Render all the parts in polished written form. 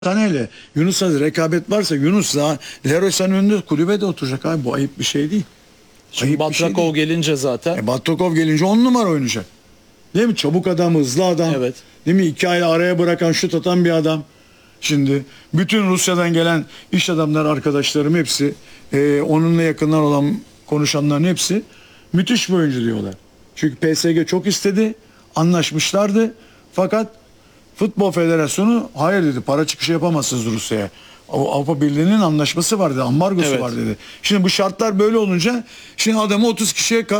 Taneyle Yunus'la rekabet varsa Yunus daha Leroy Sané önünde kulübede oturacak abi, bu ayıp bir şey değil. Şimdi Ayıp bir şey Batrakov değil. gelince zaten. Batrakov gelince 10 numara oynayacak. Değil mi? Çabuk adam, hızlı adam. Evet. Değil mi? 2 ay araya bırakan, şut atan bir adam. Şimdi bütün Rusya'dan gelen iş adamlar, arkadaşlarım hepsi, onunla yakından olan konuşanların hepsi müthiş bir oyuncu diyorlar. Çünkü PSG çok istedi, anlaşmışlardı. Fakat Futbol Federasyonu hayır dedi, para çıkışı yapamazsınız Rusya'ya. Avrupa Birliği'nin anlaşması var dedi, ambargosu Evet. var dedi. Şimdi bu şartlar böyle olunca şimdi adamı 30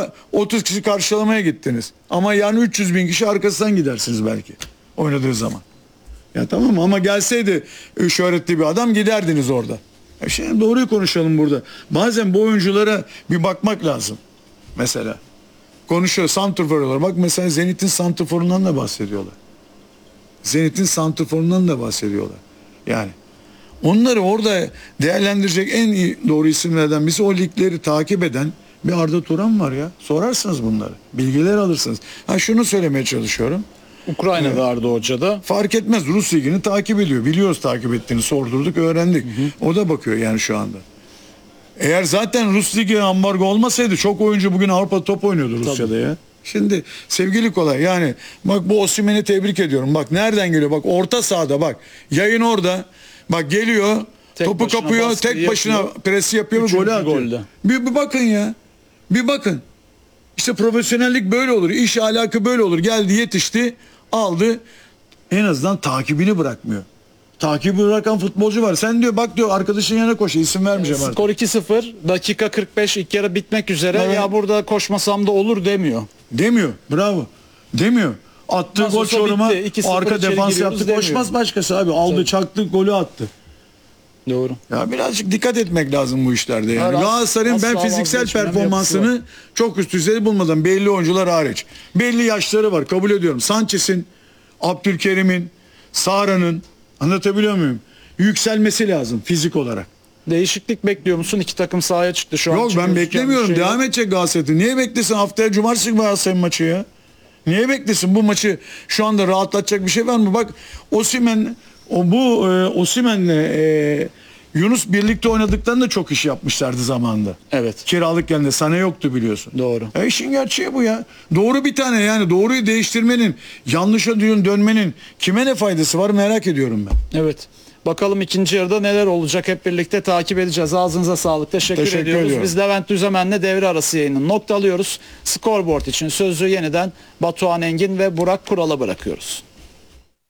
kişi karşılamaya gittiniz. Ama yani 300 bin kişi arkasından gidersiniz belki oynadığı zaman. Ya tamam, ama gelseydi şöhretli bir adam giderdiniz orada. Şimdi doğruyu konuşalım burada. Bazen bu oyunculara bir bakmak lazım. Mesela konuşuyor, santrfor. Bak mesela Zenit'in santrforundan da bahsediyorlar. Zenit'in santrforundan da bahsediyorlar. Yani onları orada değerlendirecek en iyi doğru isimlerden birisi, o ligleri takip eden bir Arda Turan var ya. Sorarsınız bunları. Bilgiler alırsınız. Şunu söylemeye çalışıyorum. Ukrayna'da Arda Hoca da. Fark etmez. Rus ligini takip ediyor. Biliyoruz takip ettiğini. Sordurduk, öğrendik. O da bakıyor yani şu anda. Eğer zaten Rus ligi ambargo olmasaydı çok oyuncu bugün Avrupa top oynuyordu Rusya'da ya. Şimdi sevgili Kolay, yani bak bu Osimhen'i tebrik ediyorum. Bak nereden geliyor? Bak orta sahada, bak yayın orada. Bak geliyor. Topu kapıyor. Tek başına presi yapıyor ve golü atıyor. Bir bakın ya. Bir bakın. İşte profesyonellik böyle olur. İş alakı böyle olur. Geldi, yetişti, aldı. En azından takibini bırakmıyor. Takibi bırakan futbolcu var. Sen diyor, bak diyor, arkadaşın yanına koş. İsim vermeyeceğim artık. Skor 2-0. Dakika 45, ilk yarı bitmek üzere. Evet. Ya burada koşmasam da olur demiyor. Demiyor. Bravo. Demiyor. Attığı Nasıl gol olsa Çorum'a bitti. 2-0 arka içeri defans giriyoruz yaptı. demiyor. Koşmaz başkası abi. Aldı, Tabii. çaktı, golü attı. Doğru. Ya birazcık dikkat etmek lazım bu işlerde yani. Evet, Galatasaray'ın ben asla fiziksel vazgeçmeyen bir performansını çok üst düzey bulmadan, belli oyuncular hariç. Belli yaşları var, kabul ediyorum. Sanchez'in, Abdülkerim'in, Sara'nın, anlatabiliyor muyum? Yükselmesi lazım fizik olarak. Değişiklik bekliyor musun? İki takım sahaya çıktı şu an. Yok, ben beklemiyorum. Devam edecek Galatasaray. Niye beklesin? Haftaya cumartesi Galatasaray maçı ya. Niye beklesin? Bu maçı şu anda rahatlatacak bir şey var mı? Bak Osimhen'le Yunus birlikte oynadıklarında çok iş yapmışlardı zamanında. Evet. Kiralık geldi. Sana yoktu biliyorsun. Doğru. İşin gerçeği bu ya. Doğru bir tane, yani doğruyu değiştirmenin, yanlışa dönmenin kime ne faydası var merak ediyorum ben. Evet. Bakalım ikinci yarıda neler olacak, hep birlikte takip edeceğiz. Ağzınıza sağlık. Teşekkür ediyoruz. ediyorum. Biz Levent Düzemen'le devre arası yayını noktalıyoruz. Scoreboard için sözü yeniden Batuhan Engin ve Burak Kural'a bırakıyoruz.